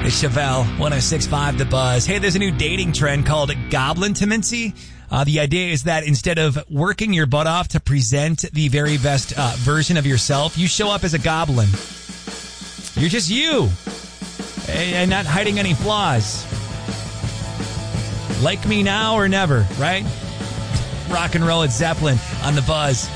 It's Chevelle, 106.5 The Buzz. Hey, there's a new dating trend called Goblin-timancy. The idea is that instead of working your butt off to present the very best version of yourself, you show up as a goblin. You're just you, and not hiding any flaws. Like me now or never, right? Rock and roll at Zeppelin on The Buzz.